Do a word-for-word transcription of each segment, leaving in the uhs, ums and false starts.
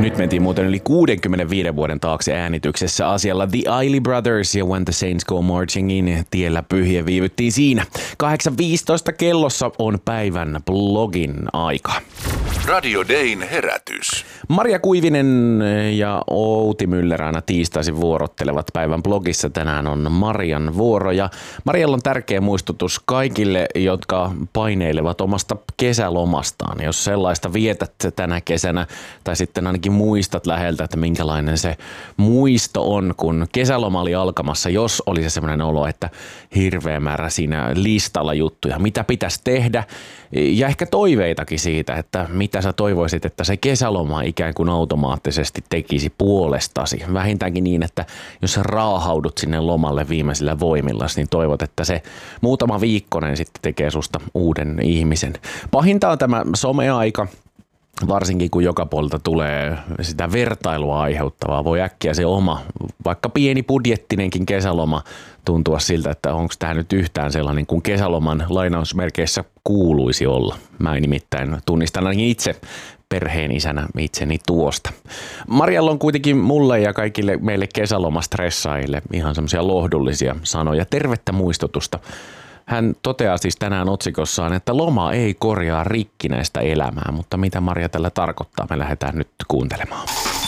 Nyt mentiin muuten yli kuudenkymmenenviiden vuoden taakse äänityksessä asialla The Isley Brothers ja When the Saints Go Marching In. Tiellä pyhien viivyttiin siinä. kahdeksan viisitoista kellossa on päivän blogin aika. Radio Dayn herätys. Maria Kuivinen ja Outi Myller aina tiistaisin vuorottelevat päivän blogissa. Tänään on Marian vuoro ja Marialla on tärkeä muistutus kaikille, jotka paineilevat omasta kesälomastaan. Jos sellaista vietät tänä kesänä tai sitten ainakin muistat läheltä, että minkälainen se muisto on, kun kesäloma oli alkamassa, jos oli se sellainen olo, että hirveä määrä siinä listalla juttuja, mitä pitäisi tehdä ja ehkä toiveitakin siitä, että mitä sä toivoisit, että se kesäloma ikään kuin automaattisesti tekisi puolestasi. Vähintäänkin niin, että jos sä raahaudut sinne lomalle viimeisillä voimillasi, niin toivot, että se muutama viikkonen sitten tekee susta uuden ihmisen. Pahinta on tämä someaika. Varsinkin kun joka puolelta tulee sitä vertailua aiheuttavaa, voi äkkiä se oma, vaikka pieni budjettinenkin kesäloma tuntua siltä, että onko tämä nyt yhtään sellainen kuin kesäloman lainausmerkeissä kuuluisi olla. Mä nimittäin tunnistan ainakin itse perheen isänä itseni tuosta. Marialla on kuitenkin mulle ja kaikille meille kesälomastressaajille ihan semmoisia lohdullisia sanoja, tervettä muistutusta. Hän toteaa siis tänään otsikossaan, että loma ei korjaa rikkinäistä elämää, mutta mitä Maria tällä tarkoittaa, me lähdetään nyt kuuntelemaan.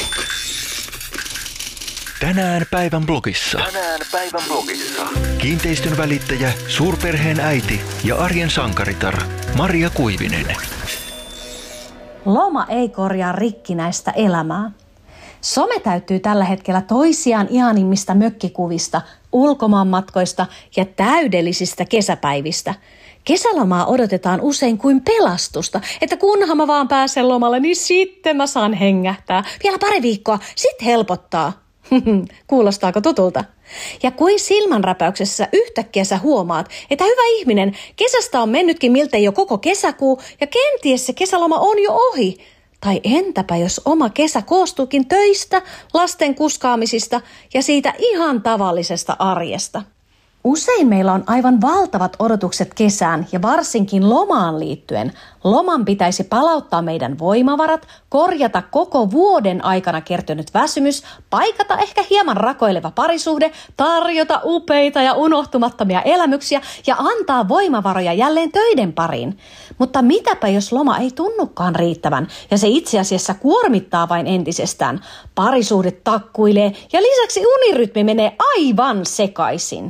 Tänään päivän blogissa. Tänään päivän blogissa. Kiinteistön välittäjä, suurperheen äiti ja arjen sankaritar Maria Kuivinen. Loma ei korjaa rikkinäistä elämää. Some täyttyy tällä hetkellä toisiaan ihanimmista mökkikuvista, ulkomaanmatkoista ja täydellisistä kesäpäivistä. Kesälomaa odotetaan usein kuin pelastusta, että kunhan mä vaan pääsen lomalle, niin sitten mä saan hengähtää. Vielä pari viikkoa, sit helpottaa. Kuulostaako tutulta? Ja kuin silmänräpäyksessä yhtäkkiä sä huomaat, että hyvä ihminen, kesästä on mennytkin miltei jo koko kesäkuu ja kenties se kesäloma on jo ohi. Tai entäpä jos oma kesä koostuukin töistä, lasten kuskaamisista ja siitä ihan tavallisesta arjesta? Usein meillä on aivan valtavat odotukset kesään ja varsinkin lomaan liittyen. Loman pitäisi palauttaa meidän voimavarat, korjata koko vuoden aikana kertynyt väsymys, paikata ehkä hieman rakoileva parisuhde, tarjota upeita ja unohtumattomia elämyksiä ja antaa voimavaroja jälleen töiden pariin. Mutta mitäpä jos loma ei tunnukaan riittävän ja se itse asiassa kuormittaa vain entisestään. Parisuhde takkuilee ja lisäksi unirytmi menee aivan sekaisin.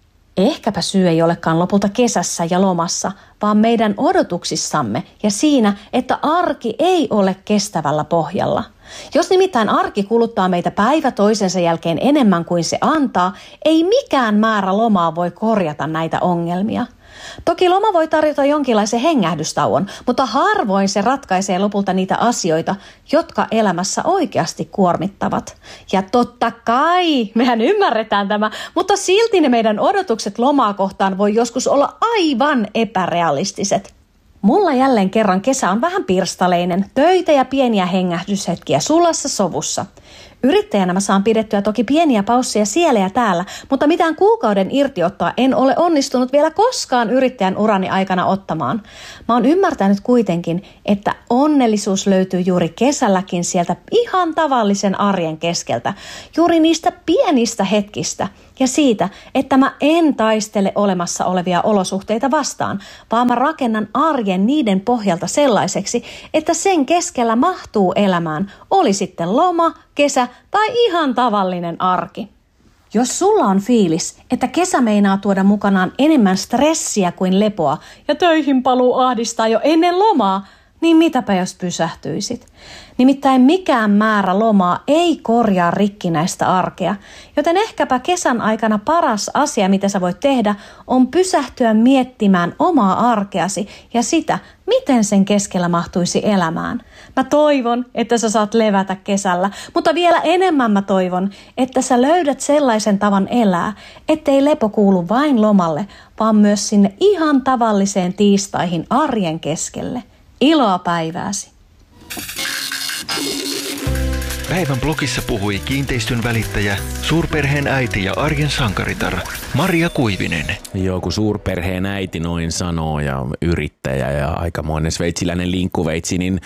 Ehkäpä syy ei olekaan lopulta kesässä ja lomassa, vaan meidän odotuksissamme ja siinä, että arki ei ole kestävällä pohjalla. Jos nimittäin arki kuluttaa meitä päivä toisensa jälkeen enemmän kuin se antaa, ei mikään määrä lomaa voi korjata näitä ongelmia. Toki loma voi tarjota jonkinlaisen hengähdystauon, mutta harvoin se ratkaisee lopulta niitä asioita, jotka elämässä oikeasti kuormittavat. Ja totta kai, mehän ymmärretään tämä, mutta silti ne meidän odotukset lomaa kohtaan voi joskus olla aivan epärealistiset. Mulla jälleen kerran kesä on vähän pirstaleinen, töitä ja pieniä hengähdyshetkiä sulassa sovussa. Yrittäjänä mä saan pidettyä toki pieniä pausseja siellä ja täällä, mutta mitään kuukauden irtiottoa en ole onnistunut vielä koskaan yrittäjän urani aikana ottamaan. Mä oon ymmärtänyt kuitenkin, että onnellisuus löytyy juuri kesälläkin sieltä ihan tavallisen arjen keskeltä, juuri niistä pienistä hetkistä ja siitä, että mä en taistele olemassa olevia olosuhteita vastaan, vaan mä rakennan arjen niiden pohjalta sellaiseksi, että sen keskellä mahtuu elämään, oli sitten loma, kesä tai ihan tavallinen arki. Jos sulla on fiilis, että kesä meinaa tuoda mukanaan enemmän stressiä kuin lepoa ja töihin paluu ahdistaa jo ennen lomaa, niin mitäpä jos pysähtyisit? Nimittäin mikään määrä lomaa ei korjaa rikkinäistä arkea, joten ehkäpä kesän aikana paras asia, mitä sä voit tehdä, on pysähtyä miettimään omaa arkeasi ja sitä, miten sen keskellä mahtuisi elämään. Mä toivon, että sä saat levätä kesällä, mutta vielä enemmän mä toivon, että sä löydät sellaisen tavan elää, ettei lepo kuulu vain lomalle, vaan myös sinne ihan tavalliseen tiistaihin arjen keskelle. Iloa päivääsi! Päivän blogissa puhui kiinteistön välittäjä, suurperheen äiti ja arjen sankaritar Maria Kuivinen. Joku suurperheen äiti noin sanoo ja yrittäjä ja aikamoinen sveitsiläinen linkkuveitsi, niin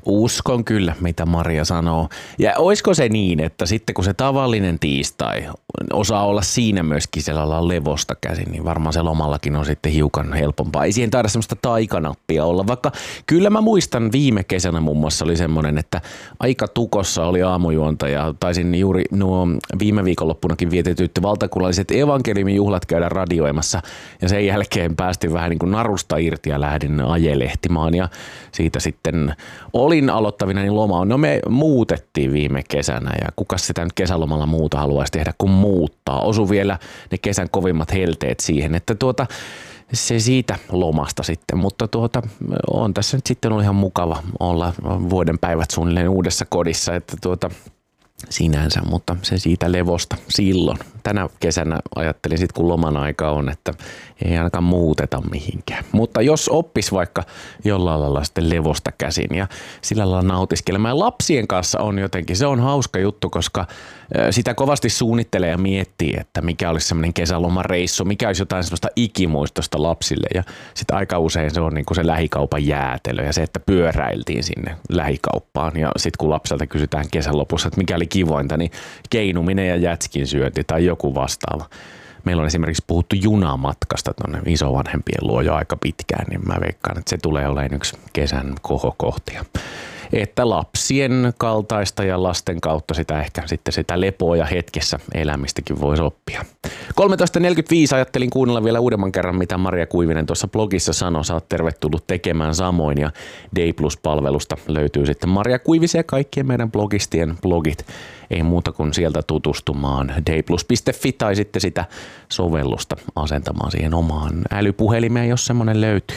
Uskon kyllä, mitä Maria sanoo. Ja olisiko se niin, että sitten kun se tavallinen tiistai osaa olla siinä myöskin sellailla levosta käsin, niin varmaan se lomallakin on sitten hiukan helpompaa. Ei siihen taida semmoista taikanappia olla, vaikka kyllä mä muistan viime kesänä muun muassa oli semmoinen, että aika tukossa oli aamujuonta ja taisin juuri nuo viime viikonloppunakin vietetyt valtakunnalliset evankeliumijuhlat käydä radioimassa ja sen jälkeen päästin vähän niin kuin narusta irti ja lähdin ajelehtimaan ja siitä sitten olin aloittavina niin lomaa. No me muutettiin viime kesänä ja kukas sitä nyt kesälomalla muuta haluaisi tehdä kuin muuttaa. Osu vielä ne kesän kovimmat helteet siihen, että tuota se siitä lomasta sitten, mutta tuota on tässä nyt sitten ollut ihan mukava olla vuoden päivät suunnilleen uudessa kodissa, että tuota sinänsä, mutta se siitä levosta silloin. Tänä kesänä ajattelin sitten, kun loman aika on, että ei ainakaan muuteta mihinkään. Mutta jos oppis vaikka jollain lailla sitten levosta käsin ja sillä lailla nautiskelemaan. Lapsien kanssa on jotenkin, se on hauska juttu, koska sitä kovasti suunnittelee ja miettii, että mikä olisi semmoinen kesälomareissu, mikä olisi jotain semmoista ikimuistosta lapsille. Ja sitten aika usein se on niin kuin se lähikaupan jäätelö ja se, että pyöräiltiin sinne lähikauppaan. Ja sitten kun lapselta kysytään kesän lopussa, että mikä oli kivointa, niin keinuminen ja jätskin syönti tai joku vastaava. Meillä on esimerkiksi puhuttu junamatkasta tuonne isovanhempien luo jo aika pitkään, niin mä veikkaan, että se tulee olemaan yksi kesän kohokohtia. Että lapsien kaltaista ja lasten kautta sitä ehkä sitten sitä lepoa ja hetkessä elämistäkin voisi oppia. kolmetoista neljäkymmentäviisi ajattelin kuunnella vielä uudemman kerran, mitä Maria Kuivinen tuossa blogissa sanoi. Sä oot tervetullut tekemään samoin ja Day Plus-palvelusta löytyy sitten Maria Kuivisen ja kaikkien meidän blogistien blogit. Ei muuta kuin sieltä tutustumaan dayplus piste fi tai sitten sitä sovellusta asentamaan siihen omaan älypuhelimeen, jos semmoinen löytyy.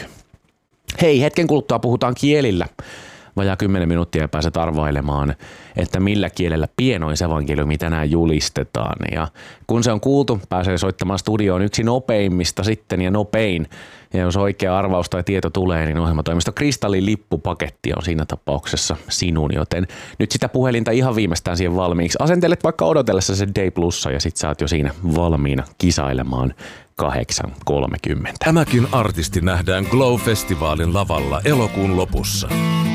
Hei, hetken kuluttua puhutaan kielillä. Vajaa kymmenen minuuttia ja pääset arvailemaan, että millä kielellä pienois evankeliumi tänään julistetaan. Ja kun se on kuultu, pääsee soittamaan studioon yksi nopeimmista sitten ja nopein. Ja jos oikea arvaus tai tieto tulee, niin ohjelmatoimisto Kristallin lippupaketti on siinä tapauksessa sinun. Joten nyt sitä puhelinta ihan viimeistään siihen valmiiksi. Asentelet vaikka odotellessa se Day Plussa ja sit sä oot jo siinä valmiina kisailemaan kahdeksan kolmekymmentä. Tämäkin artisti nähdään Glow-festivaalin lavalla elokuun lopussa.